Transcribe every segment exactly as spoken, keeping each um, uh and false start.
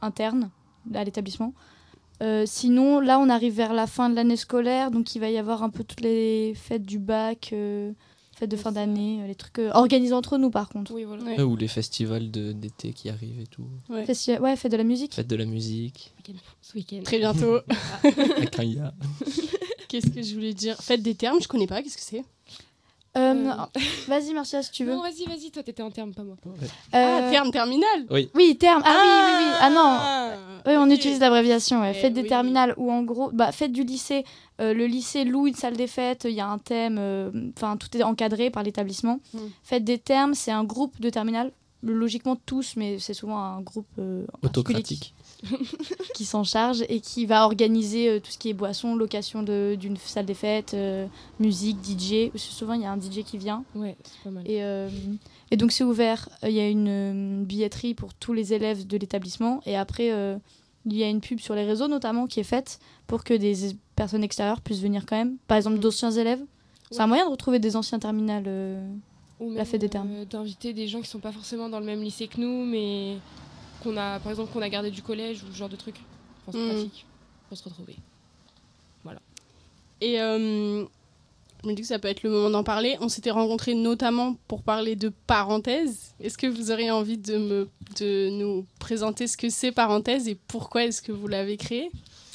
interne à l'établissement. Euh, sinon, là, on arrive vers la fin de l'année scolaire, donc il va y avoir un peu toutes les fêtes du bac, euh, fêtes de fin d'année, euh, les trucs euh, organisés entre nous, par contre. Oui, voilà. Ouais. Ouais, ou les festivals de, d'été qui arrivent et tout. Ouais. Festi- ouais, fête de la musique. Fête de la musique. Ce week-end. Très bientôt. Avec un ya. Qu'est-ce que je voulais dire? Fête des termes, je connais pas, qu'est-ce que c'est? Euh, Euh, Vas-y, Marcia, si tu veux. Non, vas-y, vas-y, toi, t'étais en terme, pas moi. Euh, Ah, terme terminal. Oui, terme. Ah, oui, oui, oui. Ah non. Ah, Oui, on ok. utilise l'abréviation, ouais. Eh Fête des oui. terminales, ou en gros, bah, fête du lycée. Euh, le lycée loue une salle des fêtes, il y a un thème, enfin, tout est encadré par l'établissement. Mm. Fête des termes, c'est un groupe de terminales, logiquement tous, mais c'est souvent un groupe euh, en particulier qui, Autocratique. qui s'en charge et qui va organiser euh, tout ce qui est boisson, location de- d'une salle des fêtes, euh, musique, D J. Parce que souvent, il y a un D J qui vient. Ouais, c'est pas mal. Et, euh, et donc c'est ouvert, il y a une euh, billetterie pour tous les élèves de l'établissement et après euh, il y a une pub sur les réseaux notamment qui est faite pour que des personnes extérieures puissent venir quand même. Par exemple d'anciens élèves. C'est Ouais. un moyen de retrouver des anciens terminales. euh. Ou la même, fête des termes. euh, d'inviter des gens qui sont pas forcément dans le même lycée que nous, mais qu'on a, par exemple, qu'on a gardé du collège ou ce genre de truc. Enfin, c'est Mm. pratique pour se retrouver. Et euh, je me dis que ça peut être le moment d'en parler. On s'était rencontrés notamment pour parler de parenthèse. Est-ce que vous auriez envie de, me, de nous présenter ce que c'est parenthèse et pourquoi est-ce que vous l'avez créé?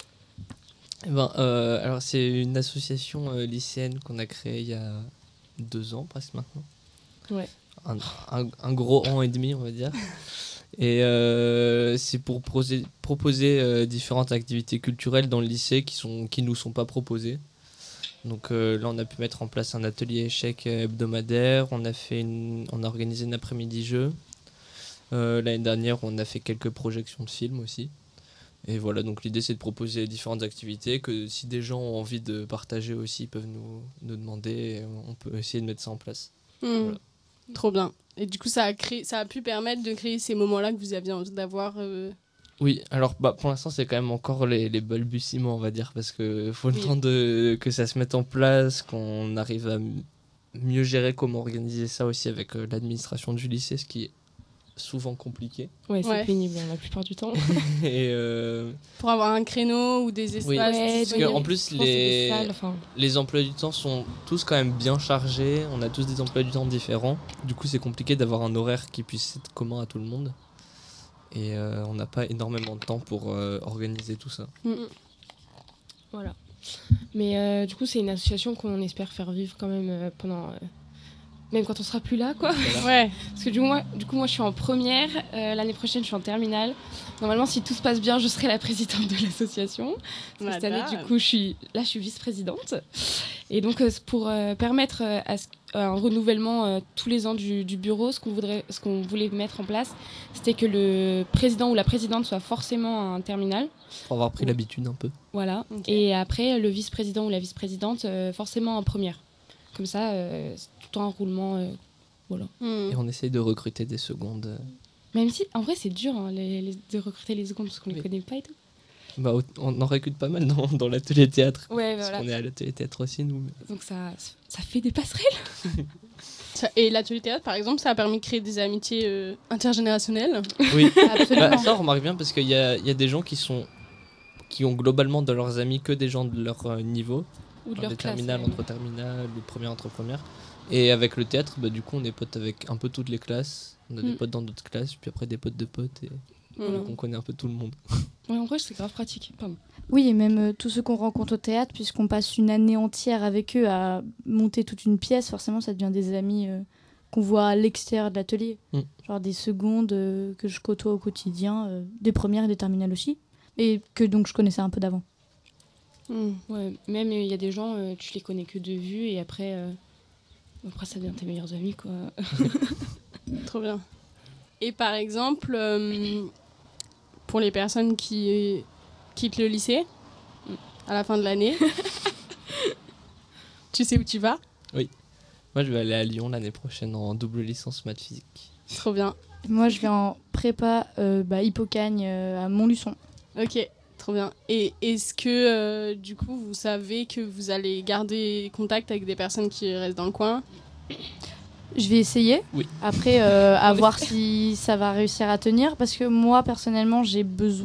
Eh ben, euh, alors c'est une association euh, lycéenne qu'on a créée il y a deux ans presque maintenant. Ouais. Un, un- un gros an et demi on va dire. Et euh, c'est pour proser- proposer euh, différentes activités culturelles dans le lycée qui sont qui nous sont pas proposées. Donc euh, là on a pu mettre en place un atelier échec hebdomadaire. On a fait une- on a organisé une après-midi jeu. Euh, l'année dernière on a fait quelques projections de films aussi. Et voilà, donc l'idée c'est de proposer différentes activités que si des gens ont envie de partager aussi, ils peuvent nous, nous demander et on peut essayer de mettre ça en place. Hmm. Voilà. Trop bien. Et du coup, ça a, créé, ça a pu permettre de créer ces moments-là que vous aviez envie d'avoir. euh, Oui, alors bah, pour l'instant c'est quand même encore les, les balbutiements on va dire, parce que faut le Oui. temps de, que ça se mette en place, qu'on arrive à m- mieux gérer comment organiser ça aussi avec euh, l'administration du lycée, ce qui est souvent compliqué. Ouais, c'est Ouais. pénible hein, la plupart du temps. Et euh, pour avoir un créneau ou des espaces. Oui. Ouais, parce donc, que, il y a- en plus, je pense que c'est des les- salles, enfin, les emplois du temps sont tous quand même bien chargés, on a tous des emplois du temps différents, du coup c'est compliqué d'avoir un horaire qui puisse être commun à tout le monde. Et euh, on n'a pas énormément de temps pour euh, organiser tout ça. voilà. Mais euh, du coup, c'est une association qu'on espère faire vivre quand même euh, pendant. euh, même quand on sera plus là, quoi. Ouais. Parce que du coup, moi, du coup, moi je suis en première. euh, L'année prochaine, je suis en terminale. Normalement, si tout se passe bien, je serai la présidente de l'association. Parce que cette année, du coup, je suis, là, je suis vice-présidente. Et donc, euh, c'est pour euh, permettre euh, à ce- à un renouvellement euh, tous les ans du, du bureau, ce qu'on voudrait, ce qu'on voulait mettre en place, c'était que le président ou la présidente soit forcément un terminal. Pour avoir pris l'habitude un peu. Voilà. Ok. Et après, le vice-président ou la vice-présidente, euh, forcément en première. Comme ça, euh, c'est tout le temps un roulement. euh, voilà. Hmm. Et on essaye de recruter des secondes. euh, Même si, en vrai, c'est dur hein, les- les- de recruter les secondes parce qu'on ne Oui. les connaît pas et tout. Bah, au- on en recrute pas mal dans, dans l'atelier théâtre. Ouais, Parce voilà. qu'on est à l'atelier théâtre aussi, nous. Donc ça, ça fait des passerelles. Ça- Et l'atelier théâtre, par exemple, ça a permis de créer des amitiés euh, intergénérationnelles. Oui, Absolument. bah, ça on remarque bien parce qu'il y a, il y a des gens qui sont qui ont globalement dans leurs amis que des gens de leur euh, niveau, Ou de genre leur des classe. terminales ouais. entre terminales ou première entre première. Et avec le théâtre, bah, du coup on est potes avec un peu toutes les classes. On a des Mm. potes dans d'autres classes, puis après des potes de potes, et Hmm. donc on connaît un peu tout le monde. Ouais, en vrai, c'est grave pratique. Pardon. Oui, et même euh, tous ceux qu'on rencontre au théâtre, puisqu'on passe une année entière avec eux à monter toute une pièce, forcément ça devient des amis euh, qu'on voit à l'extérieur de l'atelier. Mm. Genre des secondes euh, que je côtoie au quotidien, euh, des premières et des terminales aussi, et que donc je connaissais un peu d'avant. Hmm. Ouais, même il y a des gens, euh, tu les connais que de vue et après, euh, après ça devient tes meilleurs amis, quoi. Trop bien. Et par exemple, euh, pour les personnes qui euh, quittent le lycée à la fin de l'année, tu sais où tu vas? Moi je vais aller à Lyon l'année prochaine en double licence maths physique. Trop bien. Moi je vais en prépa euh, bah, Hippocagne euh, à Montluçon. Ok, trop bien. Et est-ce que euh, du coup vous savez que vous allez garder contact avec des personnes qui restent dans le coin? Je vais essayer. Oui. Après, euh, à voir si ça va réussir à tenir. Parce que moi, personnellement, j'ai besoin